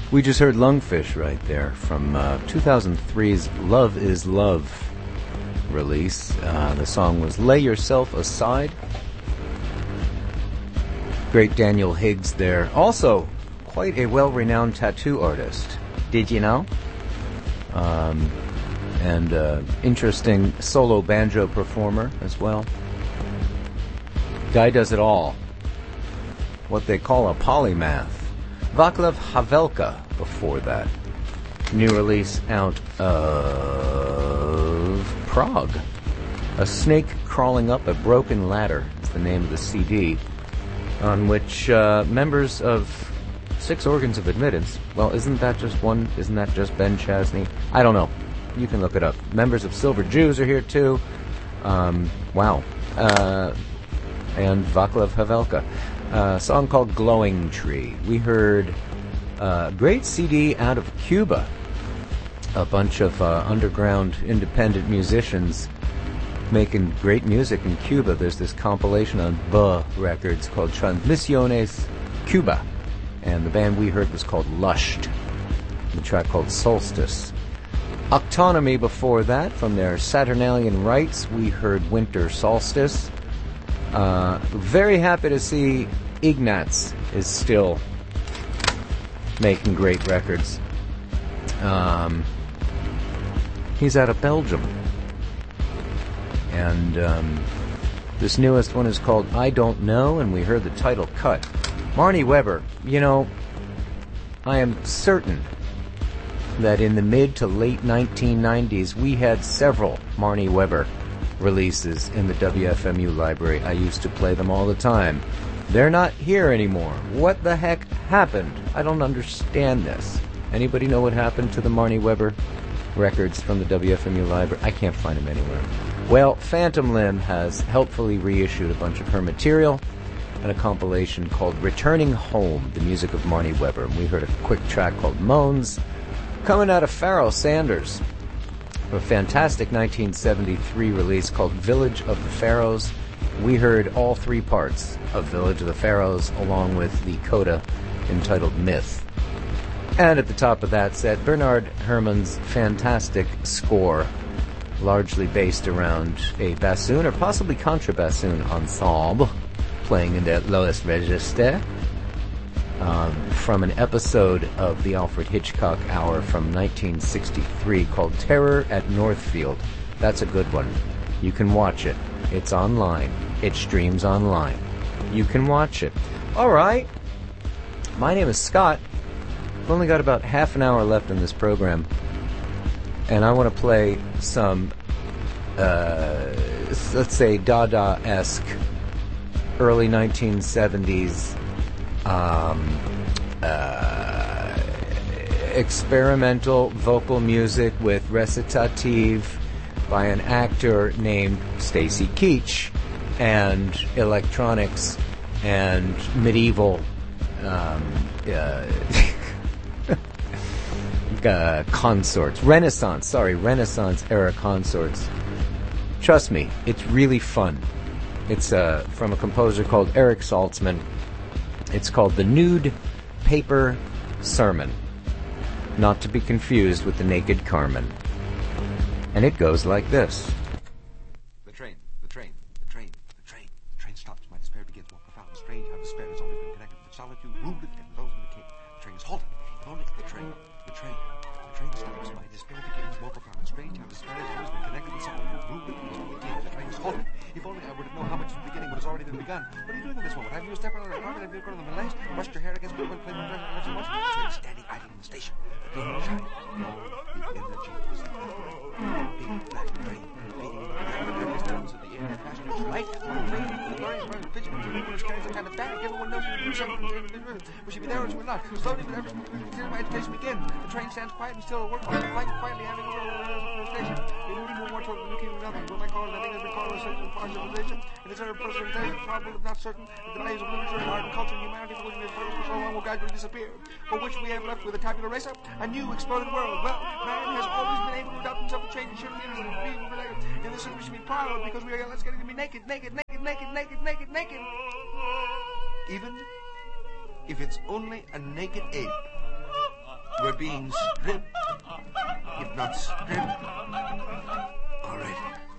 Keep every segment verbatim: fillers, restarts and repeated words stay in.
We just heard Lungfish right there from uh, two thousand three's Love is Love release. Uh, the song was Lay Yourself Aside. Great Daniel Higgs there. Also, quite a well-renowned tattoo artist. Did you know? Um, and uh, interesting solo banjo performer as well. Guy does it all. What they call a polymath. Vaclav Havelka before that. New release out of Prague. A Snake Crawling Up a Broken Ladder is the name of the C D, on which uh, members of Six Organs of Admittance, well, isn't that just one? Isn't that just Ben Chesney? I don't know. You can look it up. Members of Silver Jews are here too. Um, wow. Uh, and Vaclav Havelka. A song called Glowing Tree. We heard a great C D out of Cuba. A bunch of uh, underground independent musicians making great music in Cuba. There's this compilation on B Records called Transmisiones Cuba. And the band we heard was called Lushed. The track called Solstice. Autonomy before that, from their Saturnalian Rites, we heard Winter Solstice. Uh, very happy to see Ignatz is still making great records. Um, he's out of Belgium. And um, this newest one is called I Don't Know, and we heard the title cut. Marnie Weber, you know, I am certain that in the mid to late nineteen nineties we had several Marnie Weber releases in the W F M U library. I used to play them all the time. They're not here anymore. What the heck happened? I don't understand this. Anybody know what happened to the Marnie Weber records from the W F M U library? I can't find them anywhere. Well, Phantom Limb has helpfully reissued a bunch of her material and a compilation called Returning Home, the music of Marnie Weber. And we heard a quick track called Moans, coming out of Pharoah Sanders, a fantastic nineteen seventy-three release called Village of the Pharaohs. We heard all three parts of Village of the Pharaohs along with the coda entitled Myth. And at the top of that set, Bernard Herrmann's fantastic score, largely based around a bassoon or possibly contrabassoon ensemble playing in the lowest register, um, from an episode of the Alfred Hitchcock Hour from nineteen sixty-three called Terror at Northfield. That's a good one. You can watch it. It's online. It streams online. You can watch it. All right. My name is Scott. I've only got about half an hour left in this program, and I want to play some, uh, let's say, Dada-esque early nineteen seventies um, uh, experimental vocal music with recitative by an actor named Stacy Keach, and electronics and medieval um, uh, uh, consorts. Renaissance, sorry, Renaissance era consorts. Trust me, it's really fun. It's uh, from a composer called Eric Saltzman. It's called The Nude Paper Sermon, not to be confused with The Naked Carmen. And it goes like this. The train, the train, the train, the train, the train stops. My despair begins more profound and strange. How despair has always been connected with solitude, ruled it, and those of the king. The train is halted. If only the train, the train, the train stops. My despair begins more profound and strange. How despair has always been connected with solitude, ruled it, and those of the king. The train is halted. If only I would have known how much of the beginning what has already been begun. What are you doing in this moment? Have you stepped out of the carpet? Have you gone to the legs? Brushed your hair against the wind, played my dress, and let you watch? The train is standing idle in the station. The moon shining. All the energy is left. Big black train beating the various tones of the air. Passengers light. The train, the lorries, the pigeons, the numerous carriages, and kind of bag. Everyone knows you do something. Will she be there or she will not? Slowly but ever so my agitation begins. The train stands quiet and still at work. Quite quietly having a little station. We're moving more toward the new kingdom of nothing. Will my call, I think, has been called a social civilization. And it's under presentation, probable if not certain, that the values of literature and art and culture and humanity for which we have fought for so long will gradually disappear. For which we have left with a tabula rasa, a new exploded world. Well, man has always been able to adapt himself to change and shift things and be related. In this we should be proud of because we are let's get to be naked, naked, naked, naked, naked, naked, naked. Even if it's only a naked ape. We're being stripped, if not stripped, already.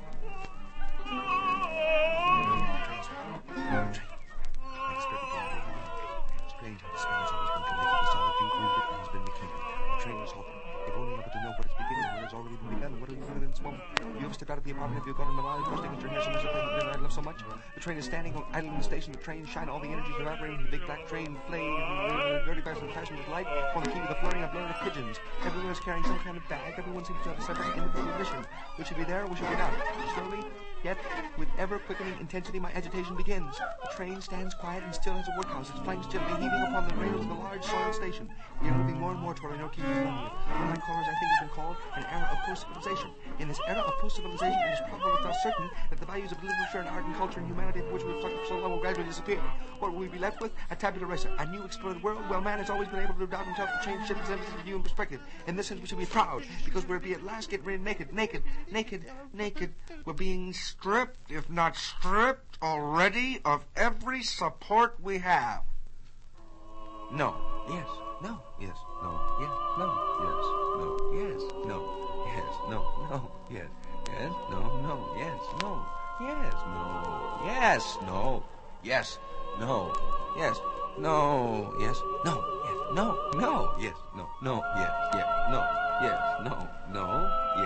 Strange how the spell has always been connected to solitude, ruled it, and has been the key. The train is halted. If only ever to know what is beginning, what has already been begun. What are you doing in this moment? You have stepped out of the apartment. Have you gone on the line, trusting that your hair so much that I love so much? The train is standing idle in the station. The train shine all the energies evaporating. The big black train flame, dirty bags and passengers light. On the key with a flurry of blurred of pigeons. Everyone is carrying some kind of bag. Everyone seems to have a separate independent mission. We should be there, we should get out. Slowly, yet with ever quickening intensity, my agitation begins. The train stands quiet and still as a workhouse, its flanks gently heaving upon the rails of the large soiled station. We are moving more and more toward Inoki Utopia. One of my callers, I think, has been called an era of post-civilization. In this era of post-civilization, it is probable, if not certain, that the values of literature and art and culture and humanity for which we have talked for so long will gradually disappear. What will we be left with? A tabula rasa, a new explored world. Well, man has always been able to doubt himself and change shift his emphasis of view and perspective. In this sense, we should be proud, because we're be at last getting rid of naked, naked, naked, naked. We're being stripped, if not stripped already, of every support we have. No. Yes. No. Yes. No. Yes. No. Yes. No. Yes. No. Yes. No. No. Yes. Yes. No. No. Yes. No. Yes. No. Yes. No. Yes. No. Yes. No. Yes. No. Yes. No. No. Yes. No. No. Yes. Yes. No. Yes. No. No. Yes.